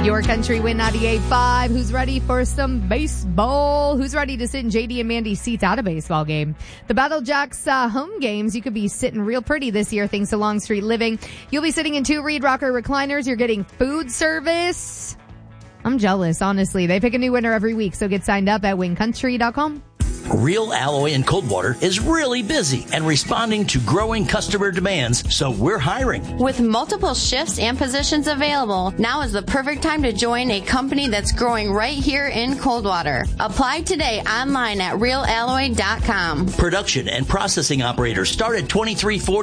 Your Country Win 98.5. Who's ready for some baseball? Who's ready to sit in JD and Mandy's seats at a baseball game? The Battle Jacks home games, you could be sitting real pretty this year thanks to Long Street Living. You'll be sitting in 2 Reed Rocker recliners. You're getting food service. I'm jealous, honestly. They pick a new winner every week, so get signed up at wincountry.com. Real Alloy in Coldwater is really busy and responding to growing customer demands, so we're hiring. With multiple shifts and positions available, now is the perfect time to join a company that's growing right here in Coldwater. Apply today online at realalloy.com. Production and processing operators start at $23.40